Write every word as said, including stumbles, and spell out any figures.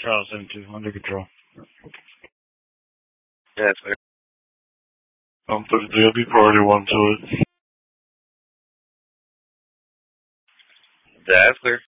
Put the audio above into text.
Charles seventy-two, under control. Yeah, that's clear. I'm thirty-three, I'll be priority one to it. That's clear.